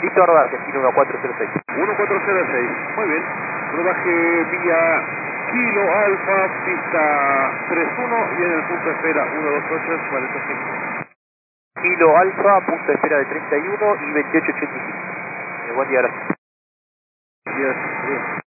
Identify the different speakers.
Speaker 1: Listo a rodar, Kilo 1406.
Speaker 2: 1406, muy bien. Rodaje vía Kilo Alfa, pista 31 y en el punto de espera 128, 45.
Speaker 1: Kilo Alfa, punto de espera de 31 y 2885. Buen día, gracias.
Speaker 2: Yes, yes.